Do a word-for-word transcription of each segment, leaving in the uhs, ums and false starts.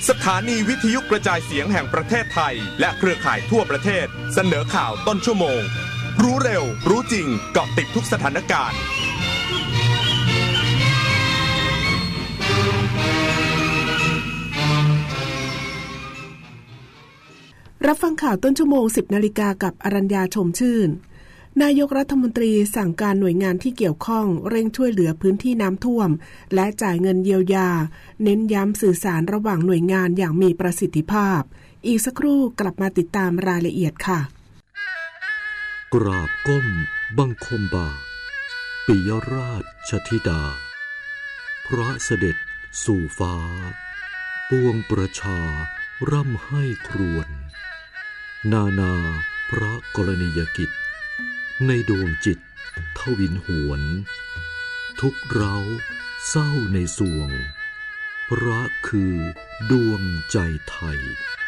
สถานีวิทยุกระจายเสียงแห่งประเทศไทยและเครือข่ายทั่วประเทศเสนอข่าวต้นชั่วโมงรู้เร็วรู้จริงเกาะติดทุกสถานการณ์รับฟังข่าวต้นชั่วโมง สิบนาฬิกากับอรัญญาชมชื่นนายกรัฐมนตรีสั่งการหน่วยงานที่เกี่ยวข้องเร่งช่วยเหลือพื้นที่น้ำท่วมและจ่ายเงินเยียวยาเน้นย้ำสื่อสารระหว่างหน่วยงานอย่างมีประสิทธิภาพอีกสักครู่กลับมาติดตามรายละเอียดค่ะกราบก้มบังคมบาทปิยราชธิดาพระเสด็จสู่ฟ้าปวงประชาร่ำให้ครวญนานาพระกรณียกิจในดวงจิตทวินหวนทุกเร้าเศร้าในสวงพระคือดวงใจไทย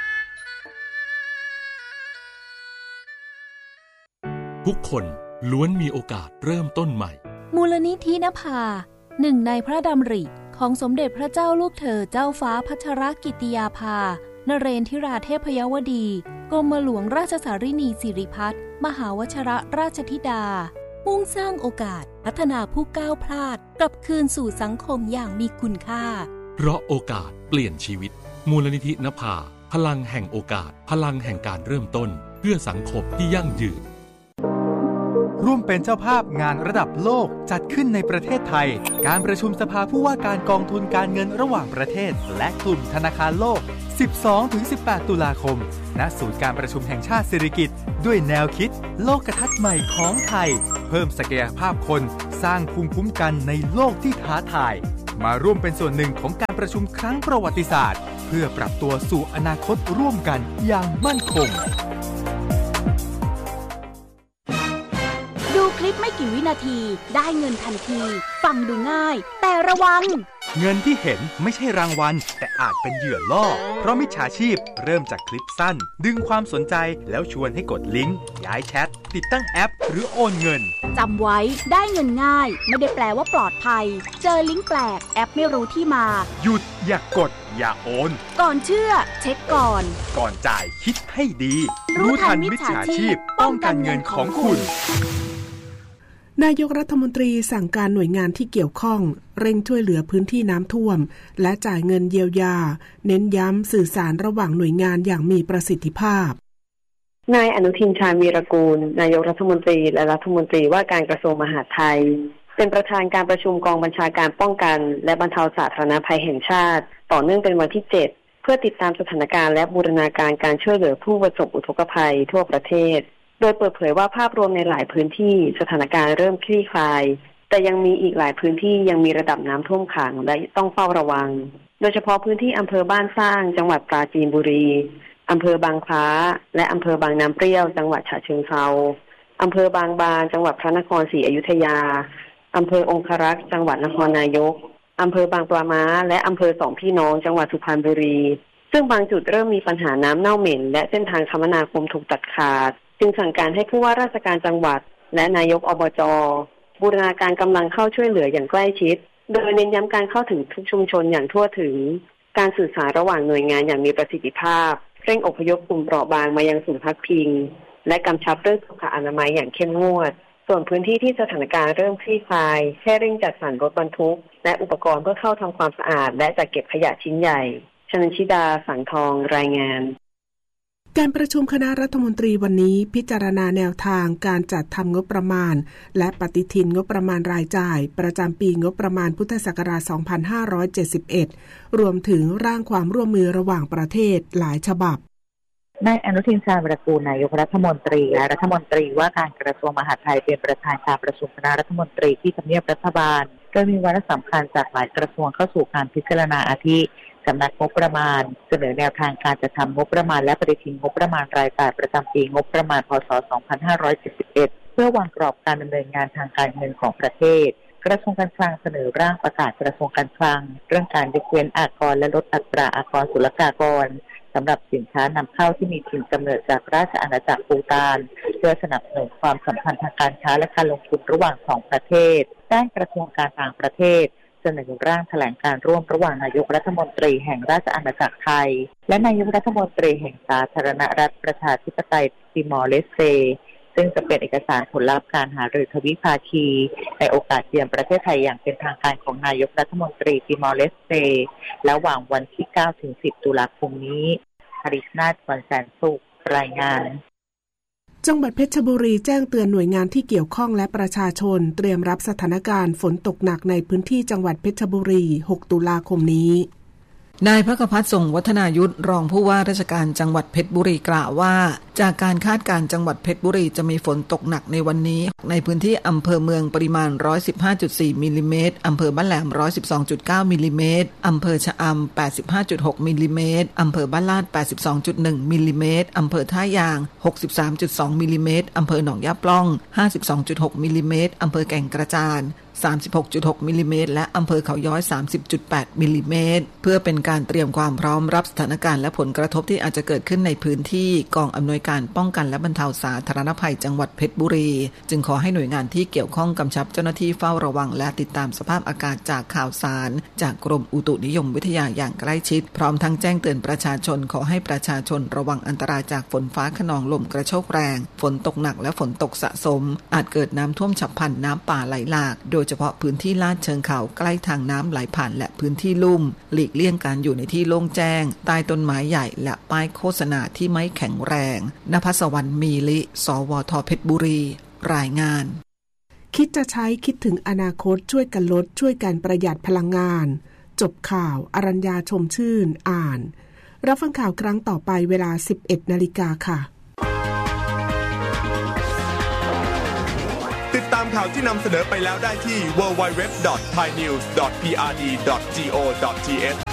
ทุกคนล้วนมีโอกาสเริ่มต้นใหม่มูลนิธินภาหนึ่งในพระดำริของสมเด็จพระเจ้าลูกเธอเจ้าฟ้าพัชรกิติยาภานเรนทิราเทพยวดีกรมหลวงราชสารินีสิริพัฒน์มหาวชิรราชธิดามุ่งสร้างโอกาสพัฒนาผู้ก้าวพลาดกลับคืนสู่สังคมอย่างมีคุณค่าเพราะโอกาสเปลี่ยนชีวิตมูลนิธินภาพลังแห่งโอกาสพลังแห่งการเริ่มต้นเพื่อสังคมที่ยั่งยืนร่วมเป็นเจ้าภาพงานระดับโลกจัดขึ้นในประเทศไทยการประชุมสภาผู้ว่าการกองทุนการเงินระหว่างประเทศและกลุ่มธนาคารโลก สิบสองถึงสิบแปด ตุลาคมณศูนย์การประชุมแห่งชาติสิริกิติ์ด้วยแนวคิดโลกทัศน์ใหม่ของไทยเพิ่มศักยภาพคนสร้างภูมิคุ้มกันในโลกที่ท้าทายมาร่วมเป็นส่วนหนึ่งของการประชุมครั้งประวัติศาสตร์เพื่อปรับตัวสู่อนาคตร่วมกันอย่างมั่นคงดูคลิปไม่กี่วินาทีได้เงินทันทีฟังดูง่ายแต่ระวังเงินที่เห็นไม่ใช่รางวัลแต่อาจเป็นเหยื่อล่อเพราะมิจฉาชีพเริ่มจากคลิปสั้นดึงความสนใจแล้วชวนให้กดลิงก์ย้ายแชทติดตั้งแอปหรือโอนเงินจำไว้ได้เงินง่ายไม่ได้แปลว่าปลอดภัยเจอลิงก์แปลกแอปไม่รู้ที่มาหยุดอย่ากดอย่าโอนก่อนเชื่อเช็คก่อนก่อนจ่ายคิดให้ดีรู้ทันมิจฉาชีพป้องกันเงินของคุณนายกรัฐมนตรีสั่งการหน่วยงานที่เกี่ยวข้องเร่งช่วยเหลือพื้นที่น้ำท่วมและจ่ายเงินเยียวยาเน้นย้ำสื่อสารระหว่างหน่วยงานอย่างมีประสิทธิภาพนายอนุทินชาญวีรกูลนายกรัฐมนตรีและรัฐมนตรีว่าการกระทรวงมหาดไทยเป็นประธานการประชุมกองบัญชาการป้องกันและบรรเทาสาธารณภัยแห่งชาติต่อเนื่องเป็นวันที่เจ็ดเพื่อติดตามสถานการณ์และบูรณาการการช่วยเหลือผู้ประสบอุทกภัยทั่วประเทศโดยเปิดเผยว่าภาพรวมในหลายพื้นที่สถานการณ์เริ่มคลี่คลายแต่ยังมีอีกหลายพื้นที่ยังมีระดับน้ำท่วมขังและต้องเฝ้าระวังโดยเฉพาะพื้นที่อำเภอบ้านสร้างจังหวัดปราจีนบุรีอำเภอบางคล้าและอำเภอบางน้ำเปรี้ยวจังหวัดฉะเชิงเทราอำเภอบางบานจังหวัดพระนครศรีอยุธยาอำเภอองครักษ์จังหวัดนครนายกอำเภอบางปลาม้าและอำเภอสองพี่น้องจังหวัดสุพรรณบุรีซึ่งบางจุดเริ่มมีปัญหาน้ำเน่าเหม็นและเส้นทางคมนาคมถูกตัดขาดจึงสั่งการให้ผู้ว่าราชการจังหวัดและนายกอบจ.บูรณาการกำลังเข้าช่วยเหลืออย่างใกล้ชิดโดยเน้นย้ำการเข้าถึงทุกชุมชนอย่างทั่วถึงการสื่อสารระหว่างหน่วยงานอย่างมีประสิทธิภาพเร่งอพยพกลุ่มเปราะบางมายังศูนย์พักพิงและกำชับเรื่องสุขอนามัยอย่างเข้มงวดส่วนพื้นที่ที่สถานการณ์เริ่มคลี่คลายแค่เร่งจัดสรรรถบรรทุกและอุปกรณ์เพื่อเข้าทำความสะอาดและจัดเก็บขยะชิ้นใหญ่ชนันชิดาสังทองรายงานการประชุมคณะรัฐมนตรีวันนี้พิจารณาแนวทางการจัดทำงบประมาณและปฏิทินงบประมาณรายจ่ายประจำปีงบประมาณพุทธศักราช สองพันห้าร้อยเจ็ดสิบเอ็ด รวมถึงร่างความร่วมมือระหว่างประเทศหลายฉบับนายอนุทินชาญวีรกูลนายกรัฐมนตรีและรัฐมนตรีว่าการกระทรวงมหาดไทยเป็นประธานการประชุมคณะรัฐมนตรีที่ทำเนียบรัฐบาลโดยมีวาระสำคัญจากหลายกระทรวงเข้าสู่การพิจารณาอาทิสำนักงบประมาณเสนอแนวทางการจัดทำงบประมาณและปฏิทินงบประมาณรายจ่ายประจำปีงบประมาณพ.ศ. สองพันห้าร้อยเจ็ดสิบเอ็ดเพื่อวางกรอบการดำเนินงานทางการเงินของประเทศกระทรวงการคลังเสนอร่างประกาศกระทรวงการคลังเรื่องการยกเว้นอากรและลดอัตราอากรศุลกากรสำหรับสินค้านำเข้าที่มีถิ่นกำเนิดจากราชอาณาจักรปูตานเพื่อสนับสนุนความสัมพันธ์ทางการค้าและการลงทุนระหว่างสองประเทศด้านกระทรวงการต่างประเทศเสเสนอร่างแถลงการร่วมระหว่างนายกรัฐมนตรีแห่งราชอาณาจักรไทยและนายกรัฐมนตรีแห่งสาธารณรัฐประชาธิปไตยติมอร์เลสเตซึ่งจะเป็นเอกสารผลลัพธ์การหารือทวิภาคีในโอกาสเยือนประเทศไทยอย่างเป็นทางการของนายกรัฐมนตรีติมอร์เลสเตระหว่างวันที่ เก้าถึงสิบ ตุลาคมนี้ภริษนาถ วันแสนสุขรายงานจังหวัดเพชรบุรีแจ้งเตือนหน่วยงานที่เกี่ยวข้องและประชาชนเตรียมรับสถานการณ์ฝนตกหนักในพื้นที่จังหวัดเพชรบุรี หก ตุลาคมนี้นายภคภัสส่งวัฒนายุทธรองผู้ว่าราชการจังหวัดเพชรบุรีกล่าวว่าจากการคาดการณ์จังหวัดเพชรบุรีจะมีฝนตกหนักในวันนี้ในพื้นที่อำเภอเมืองปริมาณ หนึ่งร้อยสิบห้าจุดสี่ มิลลิเมตรอำเภอบ้านแหลม หนึ่งร้อยสิบสองจุดเก้า มิลลิเมตรอำเภอชะอำ แปดสิบห้าจุดหก มิลลิเมตรอำเภอบ้านลาด แปดสิบสองจุดหนึ่ง มิลลิเมตรอำเภอท่ายาง หกสิบสามจุดสอง มิลลิเมตรอำเภอหนองยาปล้อง ห้าสิบสองจุดหก มิลลิเมตรอำเภอแก่งกระจานสามสิบหกจุดหก มิลลิเมตรและอำเภอเขาย้อย สามสิบจุดแปด มิลลิเมตรเพื่อเป็นการเตรียมความพร้อมรับสถานการณ์และผลกระทบที่อาจจะเกิดขึ้นในพื้นที่กองอำนวยการป้องกันและบรรเทาสาธารณภัยจังหวัดเพชรบุรีจึงขอให้หน่วยงานที่เกี่ยวข้องกำชับเจ้าหน้าที่เฝ้าระวังและติดตามสภาพอากาศจากข่าวสารจากกรมอุตุนิยมวิทยาอย่างใกล้ชิดพร้อมทั้งแจ้งเตือนประชาชนขอให้ประชาชนระวังอันตรายจากฝนฟ้าคะนองลมกระโชกแรงฝนตกหนักและฝนตกสะสมอาจเกิดน้ำท่วมฉับพลันน้ำป่าไหลหลากโดยเฉพาะพื้นที่ลาดเชิงเขาใกล้ทางน้ำไหลผ่านและพื้นที่ลุ่มหลีกเลี่ยงการอยู่ในที่โล่งแจ้งใต้ต้นไม้ใหญ่และป้ายโฆษณาที่ไม่แข็งแรงณภัสวรรณมีลิสวทเพชรบุรีรายงานคิดจะใช้คิดถึงอนาคตช่วยกันลดช่วยกันประหยัดพลังงานจบข่าวอรัญญาชมชื่นอ่านรับฟังข่าวครั้งต่อไปเวลา สิบเอ็ด นาฬิกาค่ะติดตามข่าวที่นำเสนอไปแล้วได้ที่ ดับเบิลยู ดับเบิลยู ดับเบิลยู ดอท ไทยนิวส์ ดอท พี อาร์ ดี ดอท จี โอ ดอท ที เอช